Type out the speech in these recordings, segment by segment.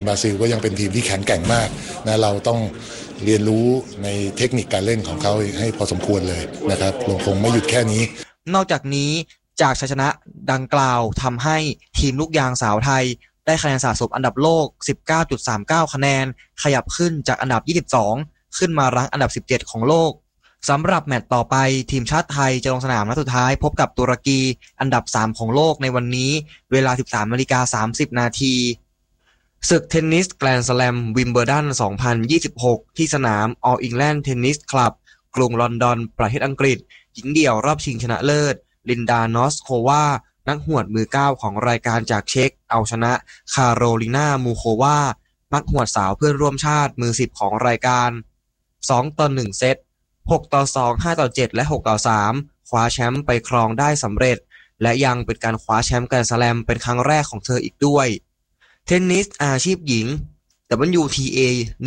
บราซิลก็ยังเป็นทีมที่แข็งแกร่งมากนะเราต้องเรียนรู้ในเทคนิคการเล่นของเขาให้พอสมควรเลยนะครับคงไม่หยุดแค่นี้นอกจากนี้จากชัยชนะดังกล่าวทำให้ทีมลูกยางสาวไทยได้คะแนนสะสมอันดับโลก 19.39 คะแนนขยับขึ้นจากอันดับ 22 ขึ้นมารั้งอันดับ 17 ของโลกสำหรับแมตช์ต่อไปทีมชาติไทยจะลงสนามนัดสุดท้ายพบกับตุรกีอันดับ 3 ของโลกในวันนี้เวลา 13:30 น.ศึกเทนนิสแกรนด์สแลมวิมเบิลดัน 2026 ที่สนาม All England Tennis Club กรุงลอนดอนประเทศอังกฤษหญิงเดี่ยวรอบชิงชนะเลิศลินดานอสโควานักหวดมือ9ของรายการจากเช็กเอาชนะคาโรลินามูโควานักหวดสาวเพื่อนร่วมชาติมือ10ของรายการ2-1 เซต6-2 5-7 และ 6-3 คว้าแชมป์ไปครองได้สำเร็จและยังเป็นการคว้าแชมป์แกรนด์สแลมเป็นครั้งแรกของเธออีกด้วยเทนนิสอาชีพหญิง WTA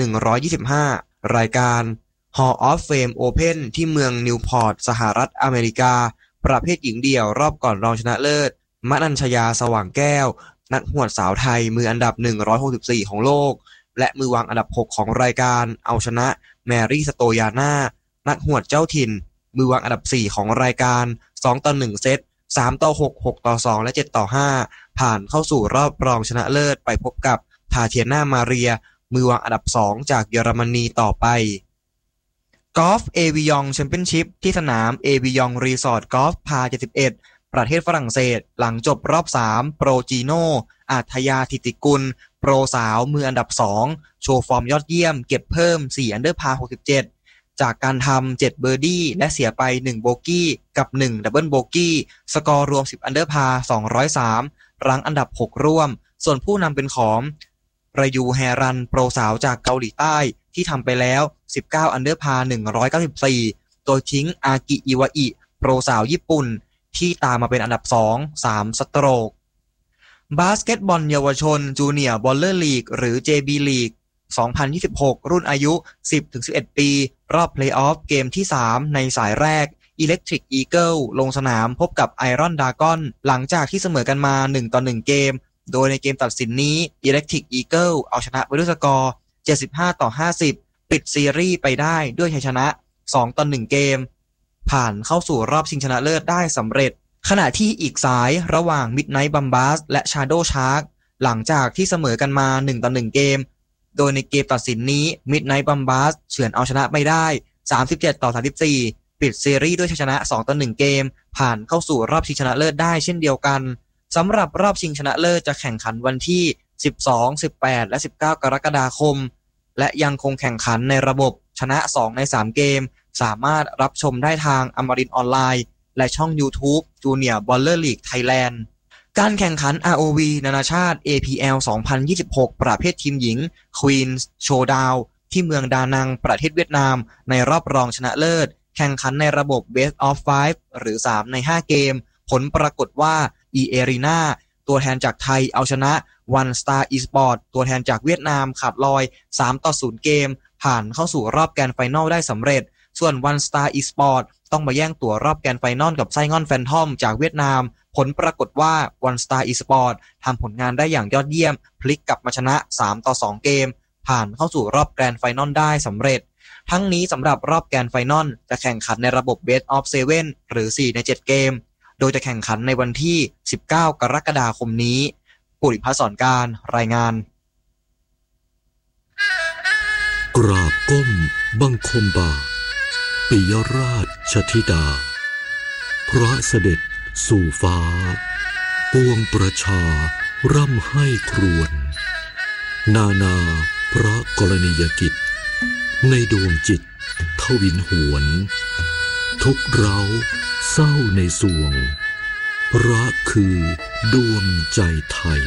125 รายการ Hall of Fame Open ที่เมืองนิวพอร์ตสหรัฐอเมริกาประเภทหญิงเดี่ยวรอบก่อนรองชนะเลิศมนัญชยาสว่างแก้วนักหวดสาวไทยมืออันดับ164ของโลกและมือวางอันดับ6ของรายการเอาชนะแมรี่สโตยาน่านักหวดเจ้าถิ่นมือวางอันดับ4ของรายการ2-1 เซต3-6 6-2 และ 7-5 ผ่านเข้าสู่รอบรองชนะเลิศไปพบกับทาเทียนามาเรียมือวางอันดับ2จากเยอรมนีต่อไปกอล์ฟเอวิยองแชมเปี้ยนชิพที่สนามเอวิยองรีสอร์ทกอล์ฟพา71ประเทศฝรั่งเศสหลังจบรอบ3โปรจีโนอาทยาธิติกุลโปรสาวมืออันดับ2โชว์ฟอร์มยอดเยี่ยมเก็บเพิ่ม4อันเดอร์พา67จากการทำ7เบอร์ดี้และเสียไป1โบกี้กับ1ดับเบิลโบกี้สกอร์รวม10อันเดอร์พา203รั้งอันดับ6ร่วมส่วนผู้นำเป็นของรายูแฮรันโปรสาวจากเกาหลีใต้ที่ทำไปแล้ว19อันเดอร์พา194โดยทิ้งอากิอิวาอิโปรสาวญี่ปุ่นที่ตามมาเป็นอันดับ2 3สโตรกบาสเกตบอลเยาวชนจูเนียร์บอลเลอร์ลีกหรือ JB League 2026 รุ่นอายุ 10-11 ปีรอบเพลย์ออฟเกมที่3ในสายแรก Electric Eagle ลงสนามพบกับ Iron Dragon หลังจากที่เสมอกันมา 1-1 เกมโดยในเกมตัดสินนี้ Electric Eagle เอาชนะไปด้วยสกอร์75-50ปิดซีรีส์ไปได้ด้วยชัยชนะ2-1 เกมผ่านเข้าสู่รอบชิงชนะเลิศได้สำเร็จขณะที่อีกสายระหว่าง Midnight Bombers และ Shadow Shark หลังจากที่เสมอกันมา 1-1 เกมโดยในเกมตัดสินนี้ Midnight Bombers เฉือนเอาชนะไปได้37-34ปิดซีรีส์ด้วยชัยชนะ2-1 เกมผ่านเข้าสู่รอบชิงชนะเลิศได้เช่นเดียวกันสำหรับรอบชิงชนะเลิศจะแข่งขันวันที่12 18 และ 19 กรกฎาคมและยังคงแข่งขันในระบบชนะ2ใน3เกมสามารถรับชมได้ทางอมรินทร์ออนไลน์และช่อง YouTube Junior Baller League Thailand การแข่งขัน ROV นานาชาติ APL 2026 ประเภททีมหญิง Queens Showdown ที่เมืองดานังประเทศเวียดนามในรอบรองชนะเลิศแข่งขันในระบบ Best of 5 หรือ3ใน5เกมผลปรากฏว่า Arena ตัวแทนจากไทยเอาชนะ One Star Esport ตัวแทนจากเวียดนามขาดลอย 3-0 เกมผ่านเข้าสู่รอบแกรนด์ไฟนอลได้สำเร็จส่วน One Star Esport ต้องมาแย่งตั๋วรอบแกรนด์ไฟนอลกับไส้งอนแฟนทอมจากเวียดนามผลปรากฏว่า One Star Esport ทำผลงานได้อย่างยอดเยี่ยมพลิกกลับมาชนะ 3-2 เกมผ่านเข้าสู่รอบแกรนด์ไฟนอลได้สำเร็จทั้งนี้สำหรับรอบแกรนด์ไฟนอลจะแข่งขันในระบบ Best of 7 หรือ4ใน7เกมโดยจะแข่งขันในวันที่19 กรกฎาคมนี้ปุริพัฒน์สอนการรายงานกราบก้มบังคมบาทปิยราชธิดาพระเสด็จสู่ฟ้าปวงประชาร่ำให้ครวญนานาพระกรณียกิจในดวงจิตทวินหวนทุกเราเศร้าในสวงพระคือดวงใจไทย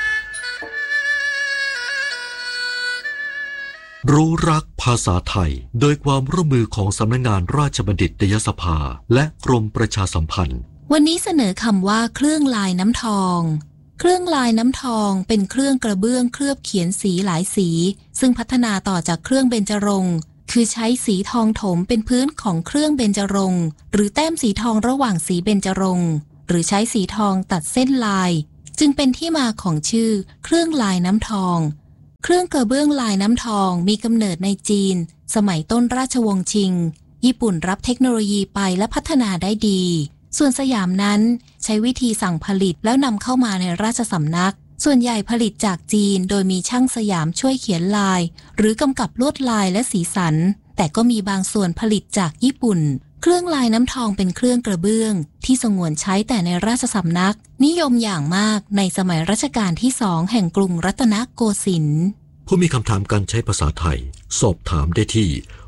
รู้รักภาษาไทยโดยความร่วมมือของสำนักงานราชบัณฑิตยสภาและกรมประชาสัมพันธ์วันนี้เสนอคำว่าเครื่องลายน้ำทองเครื่องลายน้ำทองเป็นเครื่องกระเบื้องเคลือบเขียนสีหลายสีซึ่งพัฒนาต่อจากเครื่องเบญจรงค์คือใช้สีทองถมเป็นพื้นของเครื่องเบญจรงค์หรือแต้มสีทองระหว่างสีเบญจรงค์หรือใช้สีทองตัดเส้นลายจึงเป็นที่มาของชื่อเครื่องลายน้ำทองเครื่องกระเบื้องลายน้ำทองมีกำเนิดในจีนสมัยต้นราชวงศ์ชิงญี่ปุ่นรับเทคโนโลยีไปและพัฒนาได้ดีส่วนสยามนั้นใช้วิธีสั่งผลิตแล้วนำเข้ามาในราชสำนักส่วนใหญ่ผลิตจากจีนโดยมีช่างสยามช่วยเขียนลายหรือกำกับลวดลายและสีสันแต่ก็มีบางส่วนผลิตจากญี่ปุ่นเครื่องลายน้ำทองเป็นเครื่องกระเบื้องที่สงวนใช้แต่ในราชสำนักนิยมอย่างมากในสมัยรัชกาลที่2แห่งกรุงรัตนโกสินทร์ผู้มีคำถามการใช้ภาษาไทยสอบถามได้ที่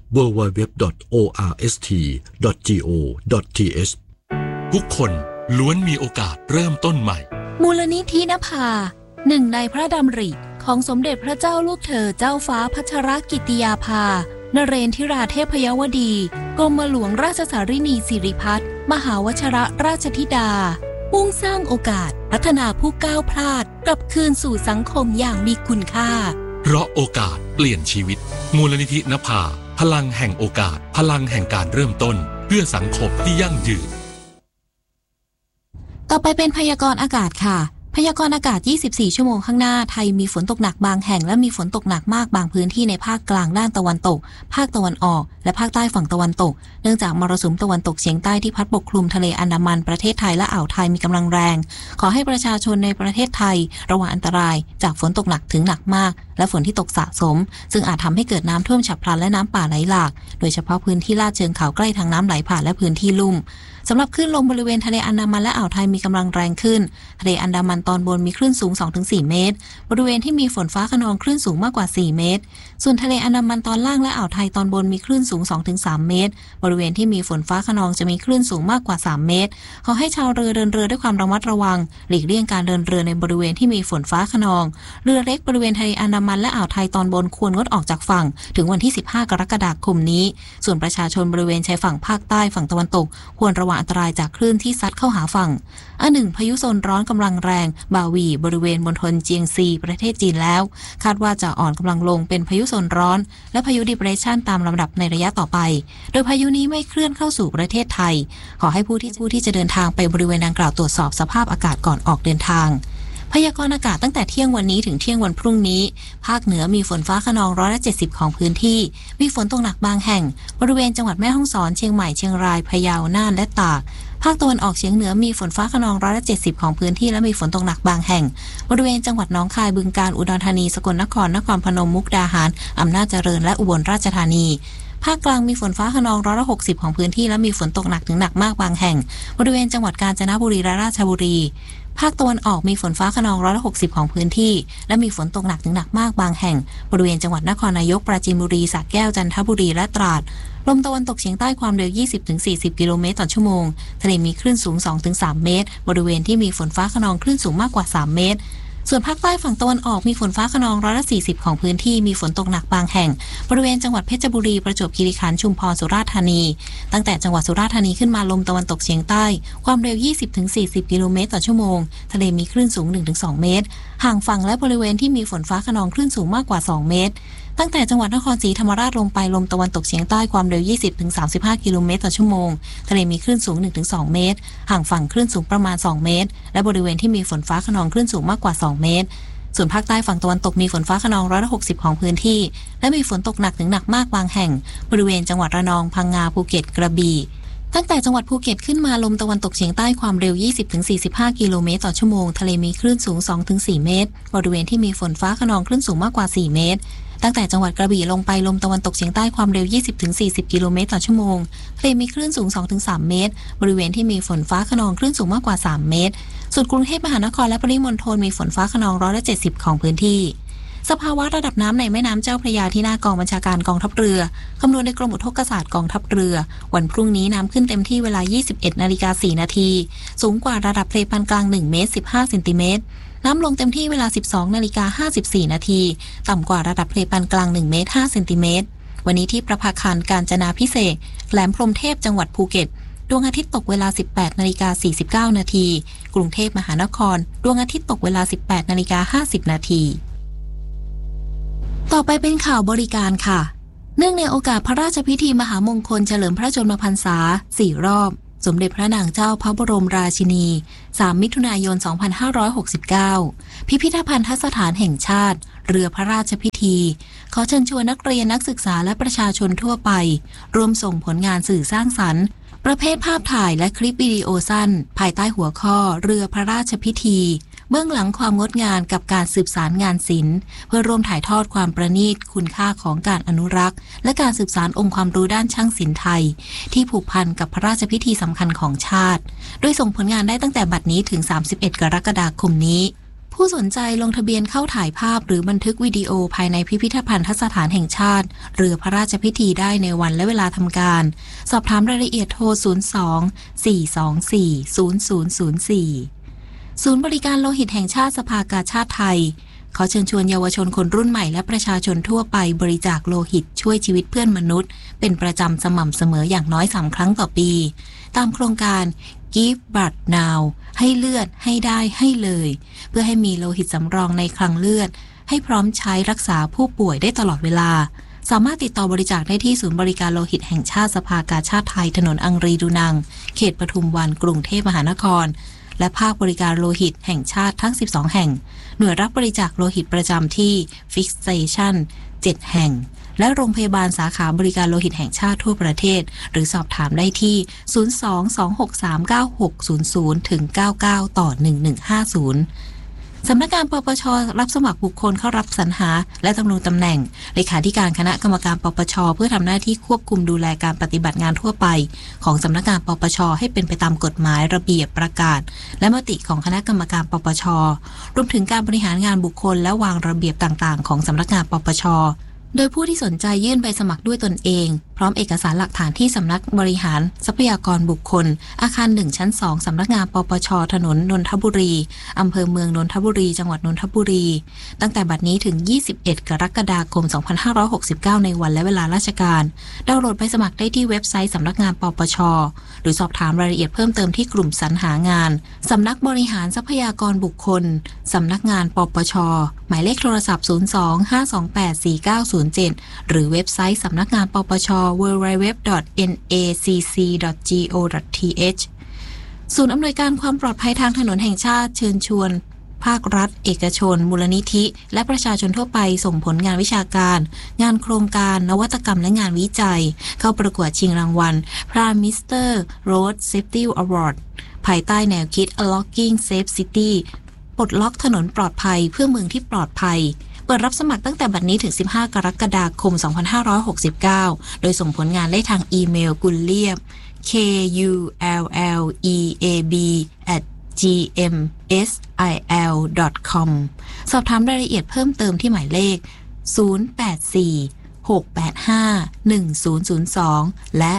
www.orst.go.th ทุกคนล้วนมีโอกาสเริ่มต้นใหม่มูลนิธินภาหนึ่งในพระดำริของสมเด็จพระเจ้าลูกเธอเจ้าฟ้าพัชรกิติยาภานเรนทิราเทพยวดีกรมหลวงราชสารินีสิริพัฒน์มหาวชิรราชธิดามุ่งสร้างโอกาสพัฒนาผู้ก้าวพลาดกลับคืนสู่สังคมอย่างมีคุณค่าเพราะโอกาสเปลี่ยนชีวิตมูลนิธินภาพลังแห่งโอกาสพลังแห่งการเริ่มต้นเพื่อสังคมที่ยั่งยืนต่อไปเป็นพยากรณ์อากาศค่ะพยากรณ์อากาศ24ชั่วโมงข้างหน้าไทยมีฝนตกหนักบางแห่งและมีฝนตกหนักมากบางพื้นที่ในภาคกลางด้านตะวันตกภาคตะวันออกและภาคใต้ฝั่งตะวันตกเนื่องจากมรสุมตะวันตกเฉียงใต้ที่พัดปกคลุมทะเลอันดามันประเทศไทยและอ่าวไทยมีกำลังแรงขอให้ประชาชนในประเทศไทยระวังอันตรายจากฝนตกหนักถึงหนักมากและฝนที่ตกสะสมซึ่งอาจทำให้เกิดน้ำท่วมฉับพลันและน้ำป่าไหลหลากโดยเฉพาะพื้นที่ลาดเชิงเขาใกล้ทางน้ำไหลผ่านและพื้นที่ลุ่มสำหรับคลื่นลมบริเวณทะเลอันดามันและอ่าวไทยมีกำลังแรงขึ้นทะเลอันดามันตอนบนมีคลื่นสูง 2-4 เมตรบริเวณที่มีฝนฟ้าคะนองคลื่นสูงมากกว่า4เมตรส่วนทะเลอันดามันตอนล่างและอ่าวไทยตอนบนมีคลื่นสูง 2-3 เมตรบริเวณที่มีฝนฟ้าคะนองจะมีคลื่นสูงมากกว่า3เมตรขอให้ชาวเรือเดินเรือด้วยความระมัดระวังหลีกเลี่ยงการเดินเรือในบริเวณที่มีฝนฟ้าคะนองเรือเล็กบริเวณทะเลอันดามันและอ่าวไทยตอนบนควรงดออกจากฝั่งถึงวันที่15กรกฎาคมนี้ส่วนประชาชนบริเวณชายฝั่งภาคใต้ฝั่งตะวันตกควรระวังอันตรายจากคลื่นที่ซัดเข้าหาฝั่งพายุโซนร้อนกำลังแรงบาวีบริเวณมณฑลเจียงซีประเทศจีนแล้วคาดว่าจะอ่อนกำลังลงเป็นพายุโซนร้อนและพายุดิเปรสชันตามลำดับในระยะต่อไปโดยพายุนี้ไม่เคลื่อนเข้าสู่ประเทศไทยขอให้ผู้ที่จะเดินทางไปบริเวณดังกล่าวตรวจสอบสภาพอากาศก่อนออกเดินทางพยากรณ์อากาศตั้งแต่เที่ยงวันนี้ถึงเที่ยงวันพรุ่งนี้ภาคเหนือมีฝนฟ้าคะนอง170ของพื้นที่มีฝนตกหนักบางแห่งบริเวณจังหวัดแม่ฮ่องสอนเชียงใหม่เชียงรายพะเยาน่านและตากภาคตะวันออกเฉียงเหนือมีฝนฟ้าคะนอง170ของพื้นที่และมีฝนตกหนักบางแห่งบริเวณจังหวัดหนองคายบึงกาฬอุดรธานีสกลนครนครพนมมุกดาหารอำนาจเจริญและอุบลราชธานีภาคกลางมีฝนฟ้าคะนอง160ของพื้นที่และมีฝนตกหนักถึงหนักมากบางแห่งบริเวณจังหวัดกาญจนบุรีและราชบุรีภาคตะวันออกมีฝนฟ้าคะนอง160ของพื้นที่และมีฝนตกหนักถึงหนักมากบางแห่งบริเวณจังหวัดนครนายกปราจีนบุรีสระแก้วจันทบุรีและตราดลมตะวันตกเฉียงใต้ความเร็ว 20-40 กิโลเมตรต่อชั่วโมงทะเลมีคลื่นสูง 2-3 เมตรบริเวณที่มีฝนฟ้าคะนองคลื่นสูงมากกว่า3เมตรส่วนภาคใต้ฝั่งตะวันออกมีฝนฟ้าคะนอง140ของพื้นที่มีฝนตกหนักบางแห่งบริเวณจังหวัดเพชรบุรีประจวบคีรีขันธ์ชุมพรสุราษฎร์ธานีตั้งแต่จังหวัดสุราษฎร์ธานีขึ้นมาลมตะวันตกเฉียงใต้ความเร็ว 20-40 กิโลเมตรต่อชั่วโมงทะเลมีคลื่นสูง 1-2 เมตรห่างฝั่งและบริเวณที่มีฝนฟ้าคะนองคลื่นสูงมากกว่า2เมตรตั้งแต่จังหวัดนครศรีธรรมราชลงไปลมตะวันตกเฉียงใต้ความเร็ว 20-35 กิโลเมตรต่อชั่วโมงทะเลมีคลื่นสูง 1-2 เมตรห่างฝั่งคลื่นสูงประมาณ2เมตรและบริเวณที่มีฝนฟ้าคะนองคลื่นสูงมากกว่า2เมตรส่วนภาคใต้ฝั่งตะวันตกมีฝนฟ้าคะนอง160ของพื้นที่และมีฝนตกหนักถึงหนักมากบางแห่งบริเวณจังหวัดระนองพังงาภูเก็ตกระบี่ตั้งแต่จังหวัดภูเก็ตขึ้นมาลมตะวันตกเฉียงใต้ความเร็ว 20-45 กิโลเมตรต่อชั่วโมงทะเลมีคลื่นสูง 2-4 เมตรบริเวณที่มีฝนฟ้าคะนองคลื่นสูงมากกว่า4เมตรตั้งแต่จังหวัดกระบี่ลงไปลมตะวันตกเฉียงใต้ความเร็ว 20-40 กิโลเมตรต่อชั่วโมงทะเลมีคลื่นสูง 2-3 เมตรบริเวณที่มีฝนฟ้าคะนองคลื่นสูงมากกว่า3เมตรส่วนกรุงเทพมหานครและปริมณฑลมีฝนฟ้าคะนอง170ของพื้นที่สภาวะระดับน้ำในแม่น้ำเจ้าพระยาที่หน้ากองบัญชาการกองทัพเรือคำนวณในกรมอุทกศาสตร์กองทัพเรือวันพรุ่งนี้น้ำขึ้นเต็มที่เวลา 21:04 น.สูงกว่าระดับทะเลปานกลาง1เมตร15 เซนติเมตรน้ำลงเต็มที่เวลา 12:54 น.ต่ำกว่าระดับทะเลปานกลาง1เมตร5 เซนติเมตรวันนี้ที่ประภาคารกาญจนาภิเษกแหลมพรหมเทพจังหวัดภูเก็ตดวงอาทิตย์ตกเวลา 18:49 น.กรุงเทพมหานครดวงอาทิตย์ตกเวลา 18:50 น.ต่อไปเป็นข่าวบริการค่ะเนื่องในโอกาสพระราชพิธีมหามงคลเฉลิมพระชนมพรรษา4รอบสมเด็จพระนางเจ้าพระบรมราชินี3 มิถุนายน 2569 พิพิธภัณฑสถานแห่งชาติเรือพระราชพิธีขอเชิญชวนนักเรียนนักศึกษาและประชาชนทั่วไปร่วมส่งผลงานสื่อสร้างสรรค์ประเภทภาพถ่ายและคลิปวิดีโอสั้นภายใต้หัวข้อเรือพระราชพิธีเบื้องหลังความงดงามกับการสืบสารงานศิลป์เพื่อร่วมถ่ายทอดความประณีตคุณค่าของการอนุรักษ์และการสืบสานองค์ความรู้ด้านช่างศิลป์ไทยที่ผูกพันกับพระราชพิธีสำคัญของชาติโดยส่งผลงานได้ตั้งแต่บัดนี้ถึง31 กรกฎาคมนี้ผู้สนใจลงทะเบียนเข้าถ่ายภาพหรือบันทึกวิดีโอภายในพิพิธภัณฑสถานแห่งชาติเรือพระราชพิธีได้ในวันและเวลาทำการสอบถามรายละเอียดโทร 02-424-0004 ศูนย์บริการโลหิตแห่งชาติสภากาชาติไทยขอเชิญชวนเยาวชนคนรุ่นใหม่และประชาชนทั่วไปบริจาคโลหิตช่วยชีวิตเพื่อนมนุษย์เป็นประจำสม่ำเสมออย่างน้อย3 ครั้งต่อปีตามโครงการ Give Blood Now ให้เลือดให้ได้ให้เลยเพื่อให้มีโลหิตสำรองในคลังเลือดให้พร้อมใช้รักษาผู้ป่วยได้ตลอดเวลาสามารถติดต่อบริจาคได้ที่ศูนย์บริการโลหิตแห่งชาติสภากาชาติไทยถนนอังรีดูนังเขตปทุมวันกรุงเทพมหานครและภาคบริการโลหิตแห่งชาติทั้ง12 แห่งหน่วยรับบริจาคโลหิตประจำที่ Fix Station 7 แห่งและโรงพยาบาลสาขาบริการโลหิตแห่งชาติทั่วประเทศหรือสอบถามได้ที่ 02-263-9600-99/1150 สำนักงานปปช.รับสมัครบุคคลเข้ารับสรรหาและดำรงตำแหน่งเลขาธิการคณะกรรมการปปช.เพื่อทำหน้าที่ควบคุมดูแลการปฏิบัติงานทั่วไปของสำนักงานปปช.ให้เป็นไปตามกฎหมายระเบียบประกาศและมติของคณะกรรมการปปช.รวมถึงการบริหารงานบุคคลและวางระเบียบต่างๆของสำนักงานปปช.โดยผู้ที่สนใจยื่นใบสมัครด้วยตนเองพร้อมเอกสารหลักฐานที่สำนักบริหารทรัพยากรบุคคลอาคาร1ชั้น2สำนักงานปปช.ถนนนนทบุรีอำเภอเมืองนนทบุรีจังหวัดนนทบุรีตั้งแต่บัดนี้ถึง21 กรกฎาคม 2569ในวันและเวลาราชการดาวน์โหลดใบสมัครได้ที่เว็บไซต์สำนักงานปปช.หรือสอบถามรายละเอียดเพิ่มเติมที่กลุ่มสรรหางานสำนักบริหารทรัพยากรบุคคลสำนักงานปปช.หมายเลขโทรศัพท์ 02-528-4907 หรือเว็บไซต์สำนักงานปปช. www.nacc.go.th ศูนย์อำนวยการความปลอดภัยทางถนนแห่งชาติเชิญชวนภาครัฐเอกชนมูลนิธิและประชาชนทั่วไปส่งผลงานวิชาการงานโครงการนวัตกรรมและงานวิจัยเข้าประกวดชิงรางวัล Prime Minister Road Safety Award ภายใต้แนวคิด Unlocking Safe City ปลดล็อกถนนปลอดภัยเพื่อเมืองที่ปลอดภัยเปิดรับสมัครตั้งแต่บัดนี้ถึง15 กรกฎาคม 2569 โดยส่งผลงานได้ทางอีเมลกุลเลียบ kulleab@gmsil.com สอบถามรายละเอียดเพิ่มเติมที่หมายเลข 084-685-1002 และ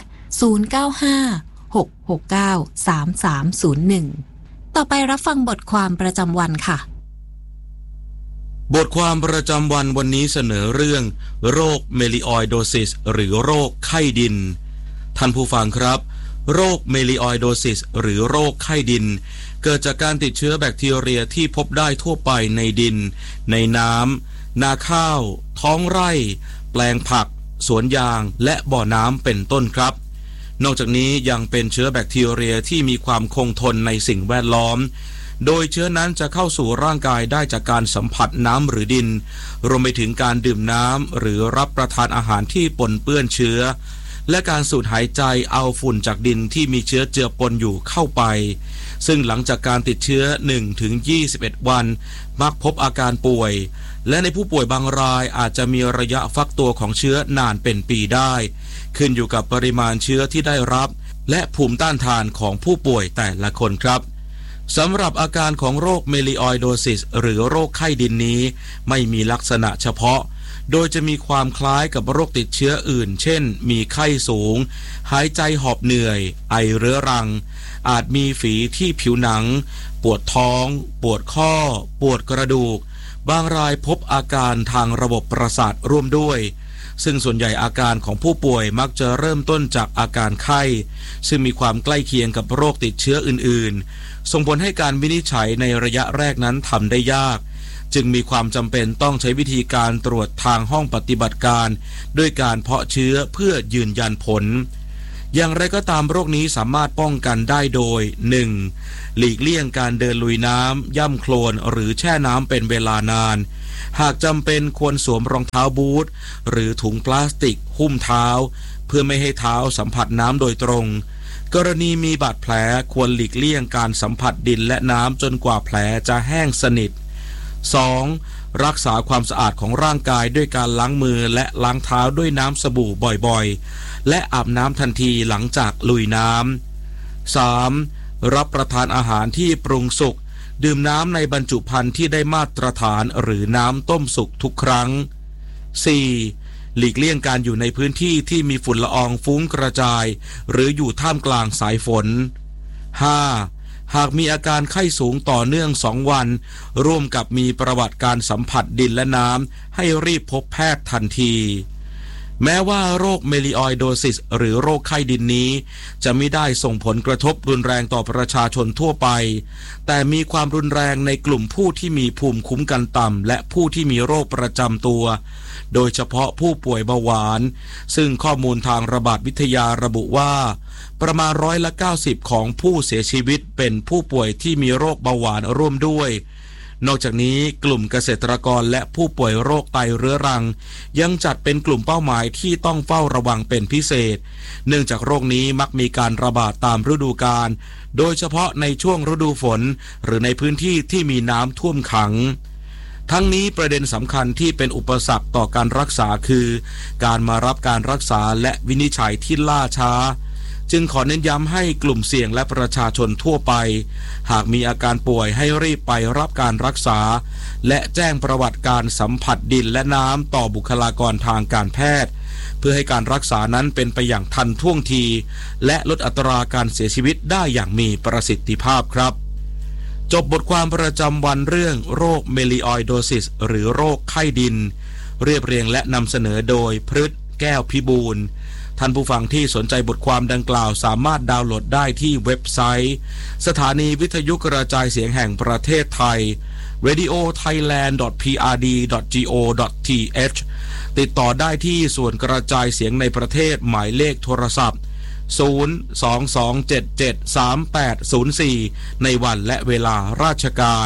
095-669-3301 ต่อไปรับฟังบทความประจำวันค่ะบทความประจำวันนี้เสนอเรื่องโรคเมลิออยโดซิสหรือโรคไข้ดินท่านผู้ฟังครับโรคเมลิออยโดซิสหรือโรคไข้ดินเกิดจากการติดเชื้อแบคทีเรียที่พบได้ทั่วไปในดินในน้ำนาข้าวท้องไร่แปลงผักสวนยางและบ่อน้ำเป็นต้นครับนอกจากนี้ยังเป็นเชื้อแบคทีเรียที่มีความคงทนในสิ่งแวดล้อมโดยเชื้อนั้นจะเข้าสู่ร่างกายได้จากการสัมผัสน้ำหรือดินรวมไปถึงการดื่มน้ำหรือรับประทานอาหารที่ปนเปื้อนเชื้อและการสูดหายใจเอาฝุ่นจากดินที่มีเชื้อเจือปนอยู่เข้าไปซึ่งหลังจากการติดเชื้อ 1-21 วันมักพบอาการป่วยและในผู้ป่วยบางรายอาจจะมีระยะฟักตัวของเชื้อนานเป็นปีได้ขึ้นอยู่กับปริมาณเชื้อที่ได้รับและภูมิต้านทานของผู้ป่วยแต่ละคนครับสำหรับอาการของโรคเมลิออยโดซิสหรือโรคไข้ดินนี้ไม่มีลักษณะเฉพาะโดยจะมีความคล้ายกับโรคติดเชื้ออื่นเช่นมีไข้สูงหายใจหอบเหนื่อยไอเรื้อรังอาจมีฝีที่ผิวหนังปวดท้องปวดข้อปวดกระดูกบางรายพบอาการทางระบบประสาทร่วมด้วยซึ่งส่วนใหญ่อาการของผู้ป่วยมักจะเริ่มต้นจากอาการไข้ซึ่งมีความใกล้เคียงกับโรคติดเชื้ออื่นๆส่งผลให้การวินิจฉัยในระยะแรกนั้นทำได้ยากจึงมีความจำเป็นต้องใช้วิธีการตรวจทางห้องปฏิบัติการด้วยการเพาะเชื้อเพื่อยืนยันผลอย่างไรก็ตามโรคนี้สามารถป้องกันได้โดย 1. หลีกเลี่ยงการเดินลุยน้ำย่ำโคลนหรือแช่น้ำเป็นเวลานานหากจำเป็นควรสวมรองเท้าบูทหรือถุงพลาสติกหุ้มเท้าเพื่อไม่ให้เท้าสัมผัสน้ำโดยตรงกรณีมีบาดแผลควรหลีกเลี่ยงการสัมผัสดินและน้ำจนกว่าแผลจะแห้งสนิท 2. รักษาความสะอาดของร่างกายด้วยการล้างมือและล้างเท้าด้วยน้ำสบู่บ่อยๆและอาบน้ำทันทีหลังจากลุยน้ำ 3. รับประทานอาหารที่ปรุงสุกดื่มน้ำในบรรจุภัณฑ์ที่ได้มาตรฐานหรือน้ำต้มสุกทุกครั้ง 4. หลีกเลี่ยงการอยู่ในพื้นที่ที่มีฝุ่นละอองฟุ้งกระจายหรืออยู่ท่ามกลางสายฝน 5. หากมีอาการไข้สูงต่อเนื่อง2 วันร่วมกับมีประวัติการสัมผัสดินและน้ำให้รีบพบแพทย์ทันทีแม้ว่าโรคเมลิออยโดซิสหรือโรคไข้ดินนี้จะไม่ได้ส่งผลกระทบรุนแรงต่อประชาชนทั่วไปแต่มีความรุนแรงในกลุ่มผู้ที่มีภูมิคุ้มกันต่ำและผู้ที่มีโรคประจำตัวโดยเฉพาะผู้ป่วยเบาหวานซึ่งข้อมูลทางระบาดวิทยาระบุว่าประมาณ90%ของผู้เสียชีวิตเป็นผู้ป่วยที่มีโรคเบาหวานร่วมด้วยนอกจากนี้กลุ่มเกษตรกรและผู้ป่วยโรคไตเรื้อรังยังจัดเป็นกลุ่มเป้าหมายที่ต้องเฝ้าระวังเป็นพิเศษเนื่องจากโรคนี้มักมีการระบาดตามฤดูกาลโดยเฉพาะในช่วงฤดูฝนหรือในพื้นที่ที่มีน้ำท่วมขังทั้งนี้ประเด็นสำคัญที่เป็นอุปสรรคต่อการรักษาคือการมารับการรักษาและวินิจฉัยที่ล่าช้าจึงขอเน้นย้ำให้กลุ่มเสี่ยงและประชาชนทั่วไปหากมีอาการป่วยให้รีบไปรับการรักษาและแจ้งประวัติการสัมผัสดินและน้ำต่อบุคลากรทางการแพทย์เพื่อให้การรักษานั้นเป็นไปอย่างทันท่วงทีและลดอัตราการเสียชีวิตได้อย่างมีประสิทธิภาพครับจบบทความประจำวันเรื่องโรคเมลิออยโดซิสหรือโรคไข้ดินเรียบเรียงและนำเสนอโดยพฤทธิ์แก้วพิบูลท่านผู้ฟังที่สนใจบทความดังกล่าวสามารถดาวน์โหลดได้ที่เว็บไซต์สถานีวิทยุกระจายเสียงแห่งประเทศไทย radiothailand.prd.go.th ติดต่อได้ที่ส่วนกระจายเสียงในประเทศหมายเลขโทรศัพท์ 022773804 ในวันและเวลาราชการ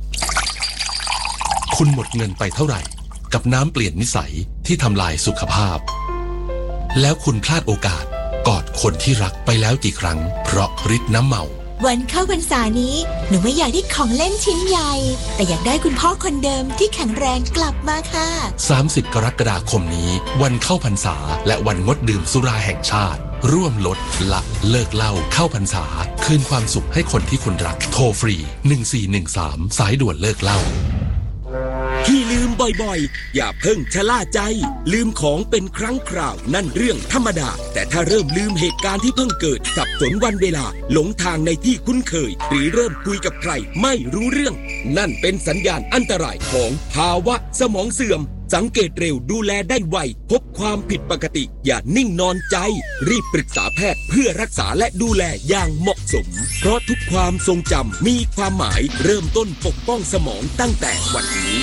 คุณหมดเงินไปเท่าไหร่กับน้ำเปลี่ยนนิสัยที่ทำลายสุขภาพแล้วคุณพลาดโอกาสกอดคนที่รักไปแล้วกี่ครั้งเพราะฤทธิ์น้ำเมาวันเข้าพรรษานี้หนูไม่อยากได้ของเล่นชิ้นใหญ่แต่อยากได้คุณพ่อคนเดิมที่แข็งแรงกลับมาค่ะ 30 กรกฎาคมนี้วันเข้าพรรษาและวันงดดื่มสุราแห่งชาติร่วมลดละเลิกเหล้าเข้าพรรษาคืนความสุขให้คนที่คุณรักโทรฟรี1413สายด่วนเลิกเหล้าที่ลืมบ่อยๆอย่าเพิ่งชะล่าใจลืมของเป็นครั้งคราวนั่นเรื่องธรรมดาแต่ถ้าเริ่มลืมเหตุการณ์ที่เพิ่งเกิดสับสนวันเวลาหลงทางในที่คุ้นเคยหรือเริ่มคุยกับใครไม่รู้เรื่องนั่นเป็นสัญญาณอันตรายของภาวะสมองเสื่อมสังเกตเร็วดูแลได้ไวพบความผิดปกติอย่านิ่งนอนใจรีบปรึกษาแพทย์เพื่อรักษาและดูแลอย่างเหมาะสมเพราะทุกความทรงจำมีความหมายเริ่มต้นปกป้องสมองตั้งแต่วันนี้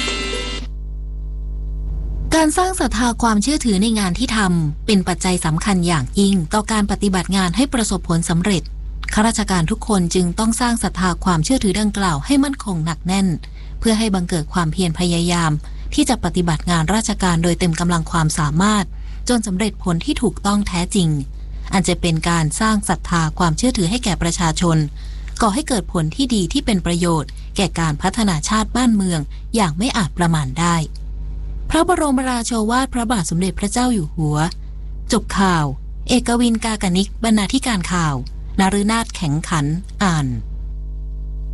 การสร้างศรัทธาความเชื่อถือในงานที่ทำเป็นปัจจัยสำคัญอย่างยิ่งต่อการปฏิบัติงานให้ประสบผลสำเร็จข้าราชการทุกคนจึงต้องสร้างศรัทธาความเชื่อถือดังกล่าวให้มั่นคงหนักแน่นเพื่อให้บังเกิดความเพียรพยายามที่จะปฏิบัติงานราชการโดยเต็มกำลังความสามารถจนสำเร็จผลที่ถูกต้องแท้จริงอันจะเป็นการสร้างศรัทธาความเชื่อถือให้แก่ประชาชนก่อให้เกิดผลที่ดีที่เป็นประโยชน์แก่การพัฒนาชาติบ้านเมืองอย่างไม่อาจประมาณได้พระบรมราโชวาทพระบาทสมเด็จพระเจ้าอยู่หัวจบข่าวเอกวิน กากนิกบรรณาธิการข่าวนฤนาถแข็งขันอ่าน